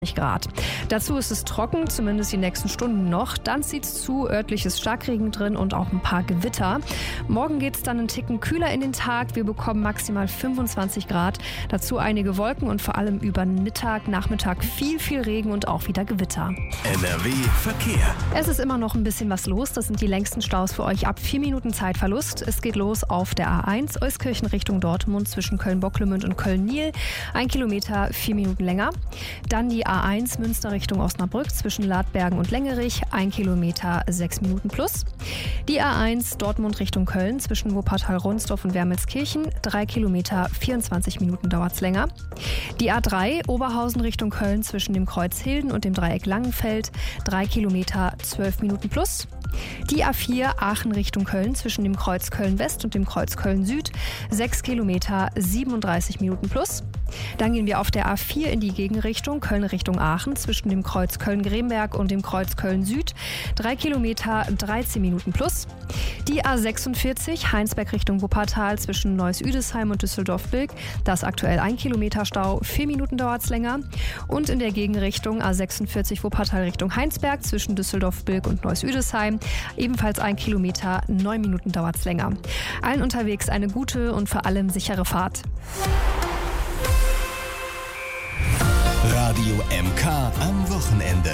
Grad. Dazu ist es trocken, zumindest die nächsten Stunden noch. Dann zieht es zu, örtliches Starkregen drin und auch ein paar Gewitter. Morgen geht es dann einen Ticken kühler in den Tag. Wir bekommen maximal 25 Grad. Dazu einige Wolken und vor allem über Mittag, Nachmittag viel Regen und auch wieder Gewitter. NRW Verkehr. Es ist immer noch ein bisschen was los. Das sind die längsten Staus für euch ab 4 Minuten Zeitverlust. Es geht los auf der A1 Euskirchen Richtung Dortmund zwischen Köln-Bocklemünd und Köln-Niel. 1 Kilometer, 4 Minuten länger. Dann die A1 Münster Richtung Osnabrück zwischen Ladbergen und Längerich, 1 Kilometer, 6 Minuten plus. Die A1 Dortmund Richtung Köln zwischen Wuppertal-Ronsdorf und Wermelskirchen, 3 Kilometer, 24 Minuten dauert es länger. Die A3 Oberhausen Richtung Köln zwischen dem Kreuz Hilden und dem Dreieck Langenfeld, 3 Kilometer, 12 Minuten plus. Die A4 Aachen Richtung Köln zwischen dem Kreuz Köln-West und dem Kreuz Köln-Süd, 6 Kilometer, 37 Minuten plus. Dann gehen wir auf der A4 in die Gegenrichtung Köln Richtung Aachen zwischen dem Kreuz Köln-Gremberg und dem Kreuz Köln-Süd, 3 Kilometer, 13 Minuten plus. Die A46 Heinsberg Richtung Wuppertal zwischen Neuss-Üdesheim und Düsseldorf-Bilk, da ist aktuell 1 Kilometer Stau, 4 Minuten dauert es länger. Und in der Gegenrichtung A46 Wuppertal Richtung Heinsberg zwischen Düsseldorf-Bilk und Neuss-Üdesheim, ebenfalls 1 Kilometer, 9 Minuten dauert es länger. Allen unterwegs eine gute und vor allem sichere Fahrt. Radio MK am Wochenende.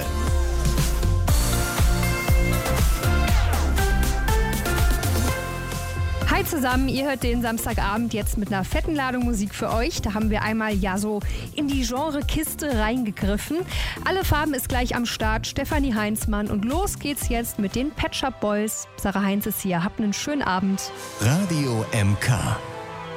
Hi zusammen, ihr hört den Samstagabend jetzt mit einer fetten Ladung Musik für euch. Da haben wir einmal so in die Genre-Kiste reingegriffen. Alle Farben ist gleich am Start, Stefanie Heinzmann. Und los geht's jetzt mit den Pet Shop Boys. Sarah Heinz ist hier, habt einen schönen Abend. Radio MK.